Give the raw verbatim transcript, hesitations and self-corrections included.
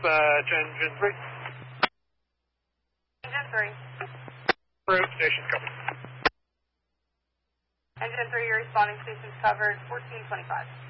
uh, to engine three. Engine three. Road station's covered. Engine three, you're responding, station's covered, fourteen twenty-five.